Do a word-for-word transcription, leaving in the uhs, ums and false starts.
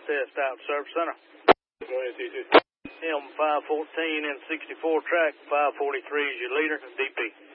Test out, Service Center. Go ahead, T two. M five fourteen and sixty-four track, five forty-three is your leader, D P.